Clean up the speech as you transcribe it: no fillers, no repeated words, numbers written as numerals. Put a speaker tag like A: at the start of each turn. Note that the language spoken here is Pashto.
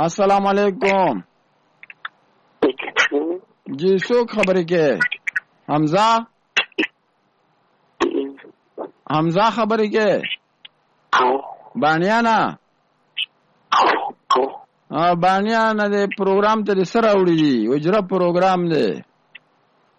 A: السلام علیکم. جی څوک خبرې کې؟ حمزه خبرې کې؟ بانیانا بانیانا د پروګرام ته سره وړي دي، اجرا پروګرام دی.